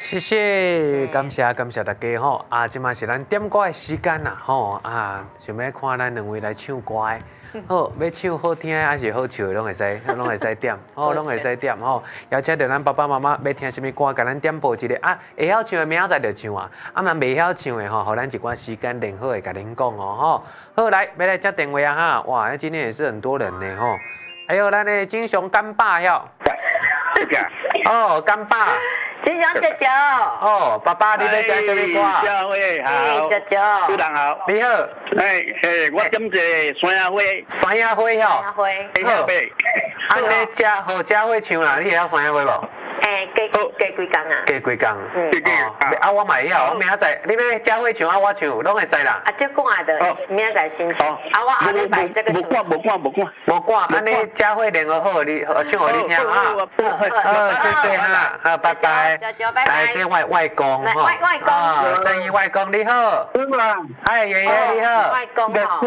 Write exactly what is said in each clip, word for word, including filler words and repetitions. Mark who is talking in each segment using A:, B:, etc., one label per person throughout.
A: 谢谢，感谢感谢大家吼啊！即嘛是咱点歌的时间啦吼啊，想要看咱两位来唱歌的。好，要唱好听还是好笑的，拢会使，拢会使点，吼，拢会使点吼。邀请到咱爸爸妈妈要听什么歌，甲咱点播一个啊，会晓唱的明仔载就唱啊，啊，若袂晓唱的吼，互咱一寡时间练好的甲恁讲哦吼。好，来，要来接电话啊哈！哇，今天也是很多人呢吼。还有咱的金雄干爸哟。哦，干爸。
B: 金雄舅舅。
A: 哦，爸爸，你要听什么歌？
C: 小花好。
B: 舅舅。
C: 主人好。
A: 你好。
C: 哎哎，我点一个山野花。
A: 山野花哟。
B: 山野花。
C: 好。
A: 啊，你家好家会唱啦？你会晓山野花无？
B: 哎，加加几工啊？
A: 加几工。
B: 嗯。
A: 啊，我嘛会晓，我明仔载，你要家会唱啊，我唱，拢会使啦。
B: 啊，这赶的，明仔载先唱。啊，我后礼拜这个唱。
C: 无赶，无赶，无赶。
A: 无赶，安尼家会联合好，你唱互你听啊。好，谢谢哈，好，拜拜。
B: 舅舅，拜拜。
A: 来，这外外公哈。
B: 外外公。
A: 啊，正义外公你好。哎，爷爷你好。
B: 外公好。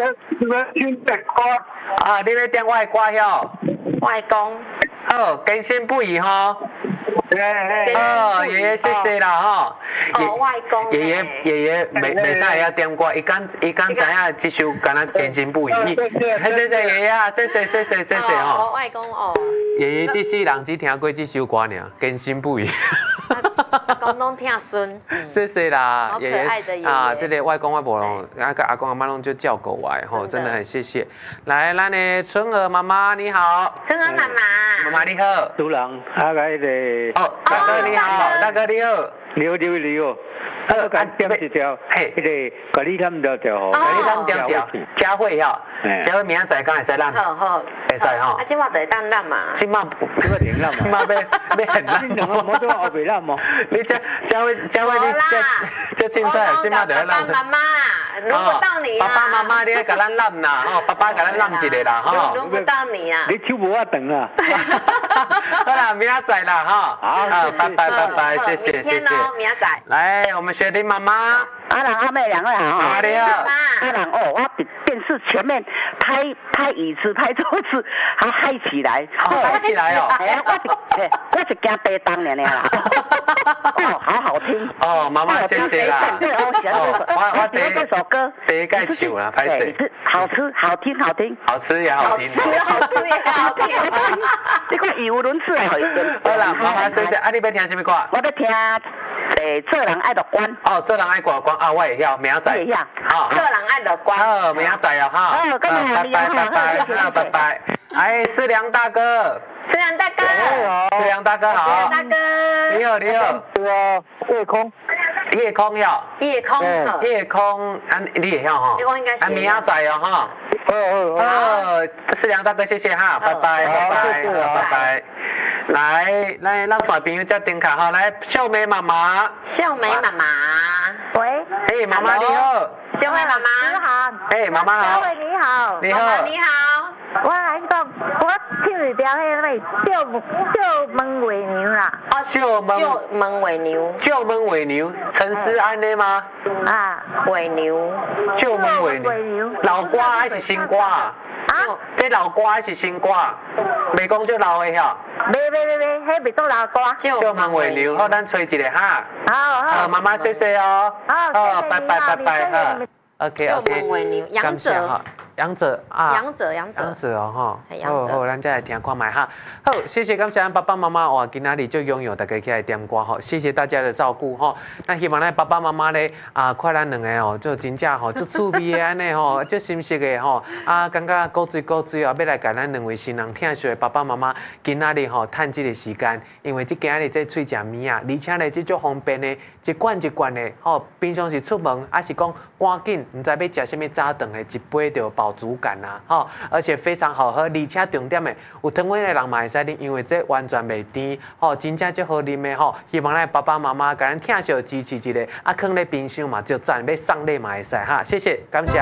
A: 啊，你要点外歌哟？
B: 外公。
A: 好，更新不已哈。哦，爷爷谢谢啦哈。
B: 哦，外公。
A: 爷爷爷爷袂袂使会晓点歌，伊刚伊刚知影这首敢若更新不已。谢谢爷爷啊，谢谢谢谢谢谢
B: 哦。外公哦。
A: 爷爷这世人只听过这首歌尔，更新不已。
B: 公拢听孙。
A: 谢谢啦，
B: 好可爱的爷爷
A: 啊，这个外公外婆拢，啊个阿公阿妈拢就叫过来吼，真的很谢谢。来，咱的春儿妈妈你好。
B: 春儿妈妈。
A: 妈妈你好。
C: 主人，啊个迄个。
A: 哦，大哥你好，大哥你好。
C: 你好，你好，你好。我甲点一条，
A: 嘿，
C: 迄个咖喱汤条条吼，
A: 咖喱汤条条，佳慧吼，佳慧明仔载敢会使咱？
B: 好好，
A: 会使吼。
B: 啊，今麦就会当咱嘛。
A: 今麦
C: 今麦零烂嘛。
A: 今麦要要很烂。
C: 你两个冇做后袂烂冇？
A: 你佳佳慧佳慧你这这凊彩今麦就要烂。
B: 爸爸妈妈，轮不到你啊。
A: 爸爸妈妈你甲咱烂啦，吼，爸爸甲咱烂一个啦，吼。
B: 轮不到你啊。
C: 你手无法长啊。
A: 好啦，明仔载啦，哈。好，拜拜拜拜，谢谢谢谢。
B: 明仔载。
A: 来，我们雪玲妈妈。
D: 阿郎阿妹两位好。
A: 妈你好。
D: 阿郎哦，我电视前面拍拍椅子、拍桌子，还嗨起来。
A: 嗨起来哦。
D: 哎，我是我是惊被当年的啦。哦，好好听。
A: 哦，妈妈谢谢啦。
D: 哦，我我第这首歌。
A: 第一盖唱啦，拍谁？
D: 好吃，好听，好听。
A: 好吃也好听。
B: 好吃，好吃也好听。
D: 你看语无伦次的。
A: 好啦，妈妈谢谢。啊，你要听什么歌？
D: 我要听诶，做人爱乐观。
A: 哦，做人爱乐观啊，我会晓，明仔载。
D: 会晓。
A: 好。
B: 做人爱乐观。
A: 好，明仔载哦，哈。
D: 哦，拜
A: 拜拜拜拜，好，拜拜。哎，思良大哥。
B: 思良大哥。
A: 思良大哥好。
B: 思良大哥。
A: 你好，你好。
C: 我夜空。
A: 夜空哟。
B: 夜空。
A: 夜空，啊，你也晓哈。
B: 夜空应该是。
A: 啊，明仔载哦，哈。
C: 哦哦
A: 哦。思良大哥，谢谢哈，拜拜拜拜拜拜。来来，让小朋友接电话哈，来秀梅妈妈。
B: 秀梅妈妈。
D: 喂。
A: 哎，妈妈你好。
B: 秀梅妈妈。
D: 你好。
A: 哎，妈妈好。
D: 小伟你好。
A: 你好。
B: 你好。
D: 我来讲，我唱一条迄个叫叫门尾牛啦。
B: 哦，
A: 秀门。
B: 秀门尾牛。
A: 秀门尾牛，陈思安的吗？
D: 啊，
B: 尾牛。
A: 秀门尾牛。老瓜还是新瓜？啊？这老瓜还是新瓜？未讲就老的吼。
D: 未未未未，迄未做老瓜。
A: 秀门尾牛，好，咱吹一个哈。
D: 好好。
A: 好，妈妈谢谢哦。
D: 好，
A: 拜拜拜拜哈。OK OK。
B: 秀门尾牛，杨者。
A: 杨者啊，
B: 杨者杨者，
A: 杨者哦哈，
B: 好
A: 好，咱再来听看卖哈。好，谢谢感谢咱爸爸妈妈哇，今仔日就拥有大家起来点歌哈，谢谢大家的照顾哈。那希望咱爸爸妈妈咧啊，快咱两个哦，就真正吼，就趣味的安尼吼，就心实的吼，啊，感觉高水高水哦，要来甲咱两位新人听说爸爸妈妈今仔日吼，趁这个时间，因为这今仔日在喙食面啊，而且咧这足方便的，一罐一罐的吼，平常是出门，还是讲赶紧，唔知要食什么早顿的，一杯就饱足感啊。吼，而且非常好喝，而且重点的有糖分的人嘛会使啉，因为这完全袂甜，吼，真正足好啉的吼。希望咱爸爸妈妈甲咱听小支持一个，啊，放咧冰箱嘛就赞，要送礼嘛会使哈，谢谢，感谢。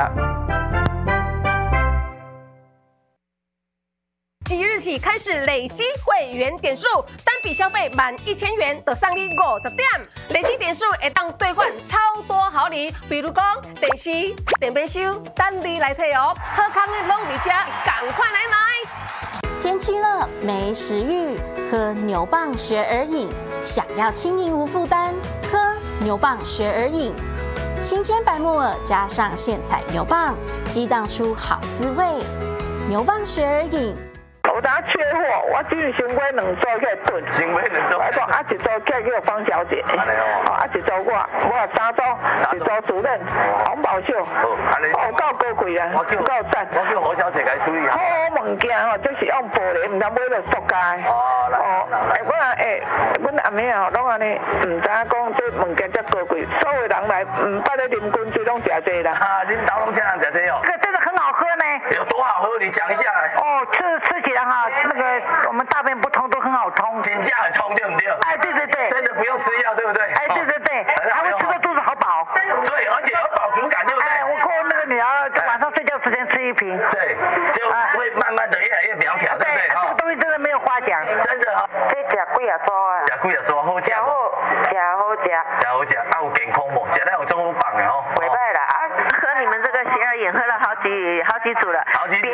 E: 即日起开始累积会员点数，单笔消费满一千元就送你五十点，累积点数会当兑换超多好礼，比如讲电视、电冰箱，等你来摕哦。好康的拢伫遮，赶快来买！
F: 天气热没食欲， 喝牛蒡学而饮，想要轻盈无负担，喝牛蒡学而饮。新鲜白木耳加上现采牛蒡，激荡出好滋味。牛蒡学而饮。
D: 有当缺货，我只有先买两组起来炖。
G: 先买两组。
D: 我讲啊，一组起来叫方小姐。
G: 安尼哦。
D: 啊，一组我，我三组，一组主任洪宝秀。
G: 好，安尼。
D: 哦，够高贵啊，够赞。
G: 我叫何小姐来处理哈。
D: 好物件吼，就是用玻璃，唔通买到塑胶。哦，哦，哎，我啊，哎，阮阿妹吼，拢安尼，唔知影讲这物件遮高贵，所有人来，唔捌咧啉滚水拢食这啦。
G: 啊，恁家拢请人食这哦。
D: 这个真的很好喝呢。
G: 有多好喝？你讲一下来。
D: 哦，吃吃起来哈，那个我们大便不通都很好通。
G: 真正很通，对不对？
D: 哎，对对对。
G: 真的不用吃药，对不对？
D: 哎，对对对，还会吃的肚子好饱。
G: 对，而且有饱足感，对不对？
D: 哎，我跟我那个女儿晚上睡觉之前吃一瓶。
G: 对，就会慢慢的越来越苗条，对不对？
D: 这个东西真的没有话讲。
G: 真的哈。
D: 这吃几啊组啊？
G: 吃几啊组好吃
D: 无？吃好吃。
G: 吃好吃，啊有健康无？吃了有中午棒的吼。
D: 袂歹啦，啊，喝你们这个协儿饮喝了好几好几组了。
G: 好几组。
D: 别